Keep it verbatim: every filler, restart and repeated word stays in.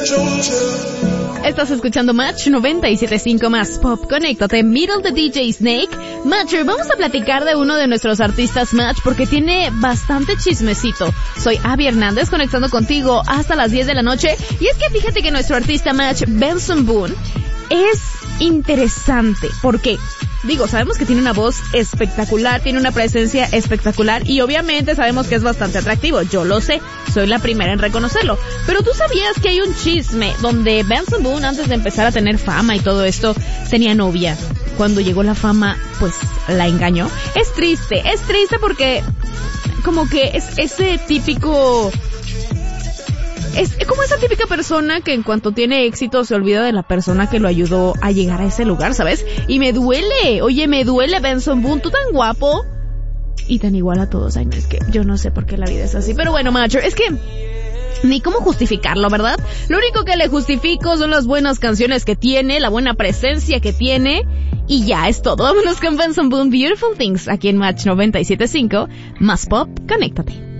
Estás escuchando Match noventa y siete punto cinco más Pop. Conéctate, Middle de D J Snake. Matcher, vamos a platicar de uno de nuestros artistas Match porque tiene bastante chismecito. Soy Abby Hernández conectando contigo hasta las diez de la noche. Y es que fíjate que nuestro artista Match, Benson Boone, es interesante. ¿Por qué? Digo, sabemos que tiene una voz espectacular, tiene una presencia espectacular y obviamente sabemos que es bastante atractivo. Yo lo sé, soy la primera en reconocerlo. Pero tú sabías que hay un chisme donde Benson Boone, antes de empezar a tener fama y todo esto, tenía novia. Cuando llegó la fama, pues la engañó. Es triste, es triste porque como que es ese típico... Es como esa típica persona que en cuanto tiene éxito se olvida de la persona que lo ayudó a llegar a ese lugar, ¿sabes? Y me duele, oye, me duele Benson Boone, tú tan guapo y tan igual a todos. Ay, no, es que yo no sé por qué la vida es así. Pero bueno, Matcher, es que ni cómo justificarlo, ¿verdad? Lo único que le justifico son las buenas canciones que tiene, la buena presencia que tiene y ya es todo. Vámonos con Benson Boone, Beautiful Things, aquí en Match noventa y siete punto cinco, más Pop, conéctate.